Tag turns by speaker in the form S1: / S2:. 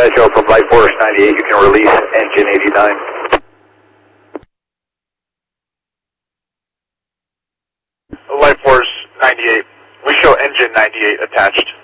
S1: Metro from Light Force 98, you can release engine 89.
S2: Light Force 98, we show engine 98 attached.